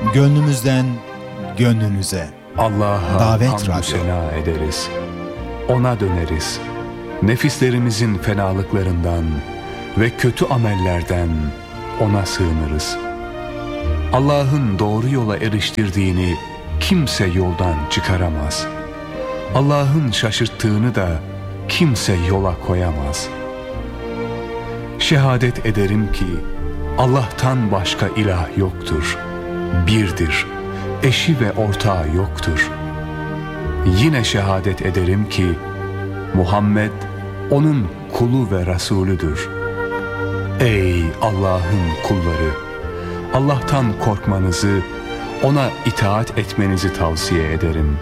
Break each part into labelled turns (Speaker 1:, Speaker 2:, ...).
Speaker 1: Gönlümüzden gönlünüze.
Speaker 2: Allah'a
Speaker 1: Davet
Speaker 2: hamdü
Speaker 1: Radyo.
Speaker 2: sena ederiz. Ona döneriz. Nefislerimizin fenalıklarından ve kötü amellerden O'na sığınırız. Allah'ın doğru yola eriştirdiğini kimse yoldan çıkaramaz. Allah'ın şaşırttığını da kimse yola koyamaz. Şehadet ederim ki Allah'tan başka ilah yoktur. Birdir. Eşi ve ortağı yoktur. Yine şehadet ederim ki Muhammed onun kulu ve Resulüdür. Ey Allah'ın kulları! Allah'tan korkmanızı, O'na itaat etmenizi tavsiye ederim.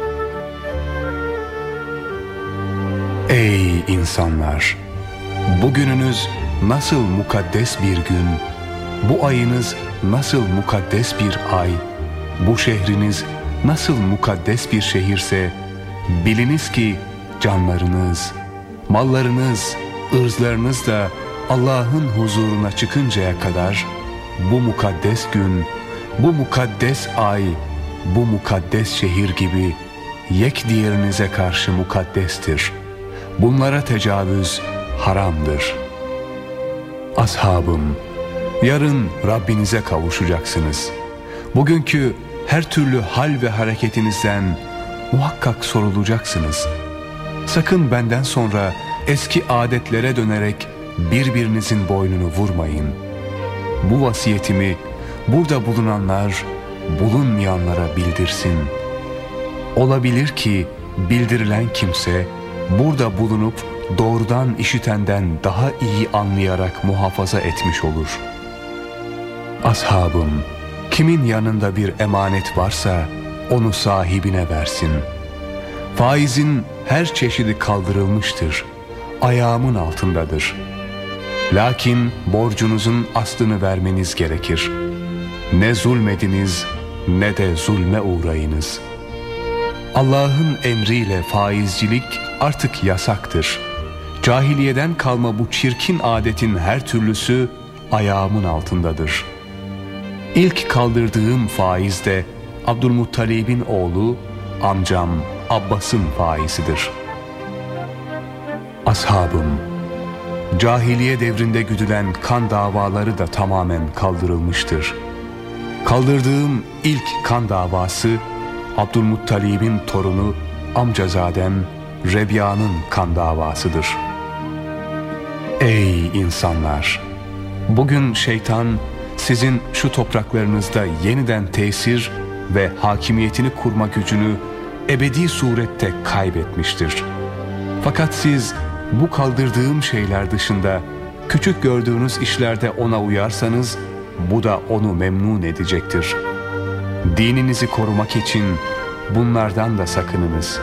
Speaker 2: Ey insanlar! Bugününüz nasıl mukaddes bir gün, bu ayınız nasıl mukaddes bir ay, bu şehriniz nasıl mukaddes bir şehirse, biliniz ki canlarınız, mallarınız, ırzlarınız da Allah'ın huzuruna çıkıncaya kadar bu mukaddes gün, bu mukaddes ay, bu mukaddes şehir gibi yek diğerinize karşı mukaddestir. Bunlara tecavüz haramdır. Ashabım, yarın Rabbinize kavuşacaksınız. Bugünkü her türlü hal ve hareketinizden muhakkak sorulacaksınız. Sakın benden sonra eski adetlere dönerek birbirinizin boynunu vurmayın. Bu vasiyetimi burada bulunanlar bulunmayanlara bildirsin. Olabilir ki bildirilen kimse burada bulunup doğrudan işitenden daha iyi anlayarak muhafaza etmiş olur. Ashabım, kimin yanında bir emanet varsa onu sahibine versin. Faizin her çeşidi kaldırılmıştır. Ayağımın altındadır. Lakin borcunuzun aslını vermeniz gerekir. Ne zulmediniz ne de zulme uğrayınız. Allah'ın emriyle faizcilik artık yasaktır. Cahiliyeden kalma bu çirkin adetin her türlüsü ayağımın altındadır. İlk kaldırdığım faiz de Abdülmuttalib'in oğlu, amcam Abbas'ın faizidir. Ashabım, cahiliye devrinde güdülen kan davaları da tamamen kaldırılmıştır. Kaldırdığım ilk kan davası Abdülmuttalib'in torunu amcazadem Rebiya'nın kan davasıdır. Ey insanlar! Bugün şeytan sizin şu topraklarınızda yeniden tesir ve hakimiyetini kurma gücünü ebedi surette kaybetmiştir. Fakat siz bu kaldırdığım şeyler dışında küçük gördüğünüz işlerde ona uyarsanız bu da onu memnun edecektir. Dininizi korumak için bunlardan da sakınınız.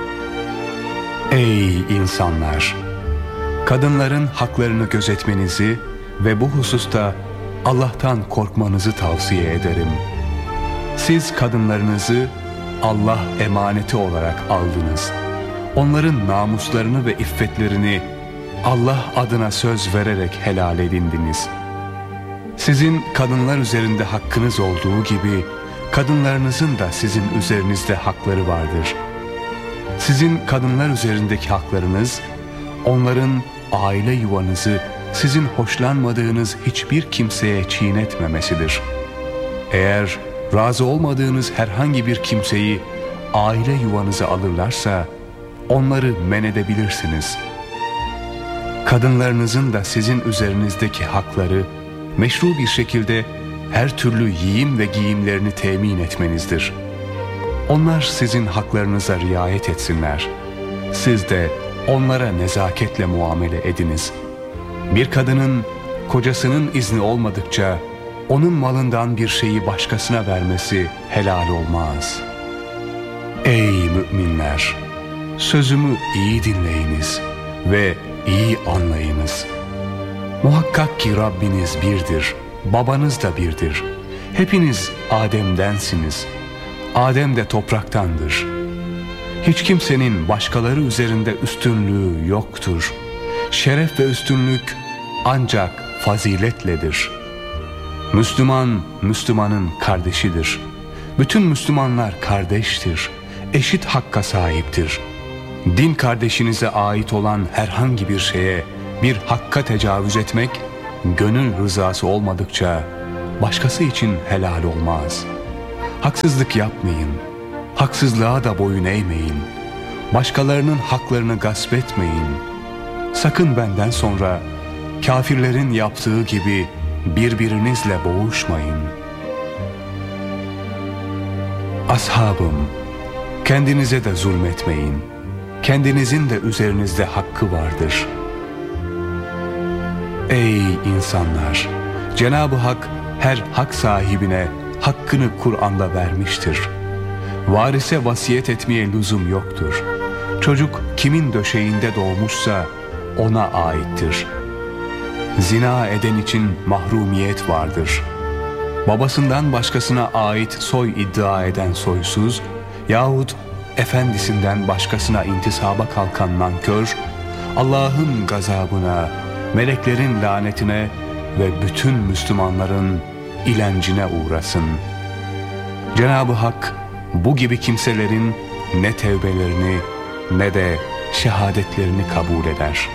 Speaker 2: Ey insanlar! Kadınların haklarını gözetmenizi ve bu hususta Allah'tan korkmanızı tavsiye ederim. Siz kadınlarınızı Allah emaneti olarak aldınız. Onların namuslarını ve iffetlerini Allah adına söz vererek helal edindiniz. Sizin kadınlar üzerinde hakkınız olduğu gibi kadınlarınızın da sizin üzerinizde hakları vardır. Sizin kadınlar üzerindeki haklarınız, onların aile yuvanızı sizin hoşlanmadığınız hiçbir kimseye çiğnetmemesidir. Eğer razı olmadığınız herhangi bir kimseyi aile yuvanıza alırlarsa onları men edebilirsiniz. Kadınlarınızın da sizin üzerinizdeki hakları meşru bir şekilde her türlü yiyim ve giyimlerini temin etmenizdir. Onlar sizin haklarınıza riayet etsinler. Siz de onlara nezaketle muamele ediniz. Bir kadının kocasının izni olmadıkça onun malından bir şeyi başkasına vermesi helal olmaz. Ey müminler! Sözümü iyi dinleyiniz ve iyi anlayınız. Muhakkak ki Rabbiniz birdir, babanız da birdir. Hepiniz Adem'densiniz. Adem de topraktandır. Hiç kimsenin başkaları üzerinde üstünlüğü yoktur. Şeref ve üstünlük ancak faziletledir. Müslüman, Müslümanın kardeşidir. Bütün Müslümanlar kardeştir. Eşit hakka sahiptir. Din kardeşinize ait olan herhangi bir şeye, bir hakka tecavüz etmek, gönül rızası olmadıkça başkası için helal olmaz. Haksızlık yapmayın. Haksızlığa da boyun eğmeyin. Başkalarının haklarını gasp etmeyin. Sakın benden sonra kafirlerin yaptığı gibi birbirinizle boğuşmayın. Ashabım, kendinize de zulmetmeyin. Kendinizin de üzerinizde hakkı vardır. Ey insanlar! Cenab-ı Hak her hak sahibine hakkını Kur'an'da vermiştir. Varise vasiyet etmeye lüzum yoktur. Çocuk kimin döşeğinde doğmuşsa ona aittir. Zina eden için mahrumiyet vardır. Babasından başkasına ait soy iddia eden soysuz yahut efendisinden başkasına intisaba kalkan nankör, Allah'ın gazabına, meleklerin lanetine ve bütün Müslümanların ilencine uğrasın. Cenab-ı Hak bu gibi kimselerin ne tevbelerini ne de şehadetlerini kabul eder.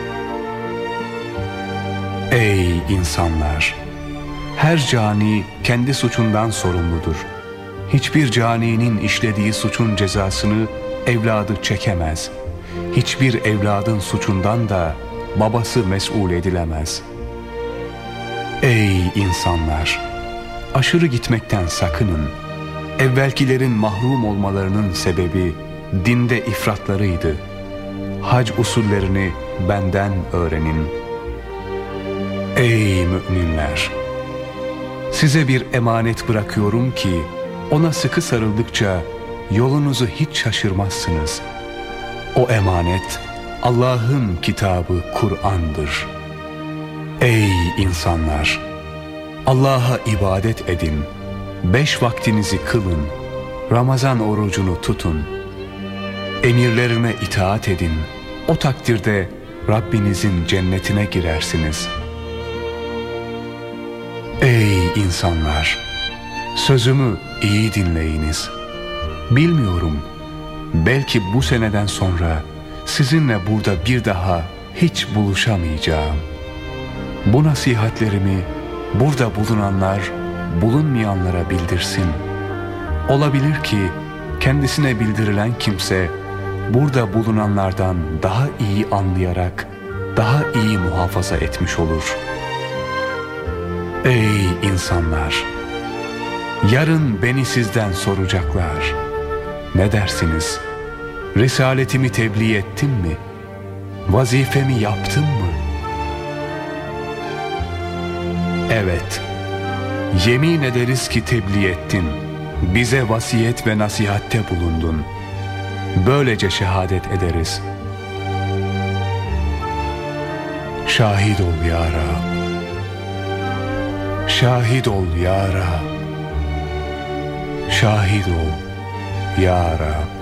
Speaker 2: Ey insanlar! Her cani kendi suçundan sorumludur. Hiçbir caninin işlediği suçun cezasını evladı çekemez. Hiçbir evladın suçundan da babası mesul edilemez. Ey insanlar! Aşırı gitmekten sakının. Evvelkilerin mahrum olmalarının sebebi dinde ifratlarıydı. Hac usullerini benden öğrenin. Ey müminler! Size bir emanet bırakıyorum ki ona sıkı sarıldıkça yolunuzu hiç şaşırmazsınız. O emanet Allah'ın kitabı Kur'an'dır. Ey insanlar! Allah'a ibadet edin. 5 vaktinizi kılın. Ramazan orucunu tutun. Emirlerime itaat edin. O takdirde Rabbinizin cennetine girersiniz. Ey insanlar! Sözümü iyi dinleyiniz. Bilmiyorum, belki bu seneden sonra sizinle burada bir daha hiç buluşamayacağım. Bu nasihatlerimi burada bulunanlar bulunmayanlara bildirsin. Olabilir ki kendisine bildirilen kimse burada bulunanlardan daha iyi anlayarak daha iyi muhafaza etmiş olur. Ey insanlar! Yarın beni sizden soracaklar. Ne dersiniz? Risaletimi tebliğ ettim mi? Vazifemi yaptım mı? Evet, yemin ederiz ki tebliğ ettin. Bize vasiyet ve nasihatte bulundun. Böylece şehadet ederiz. Şahit ol ya Rab. Şahit ol ya Rab. Şahit ol ya Rab.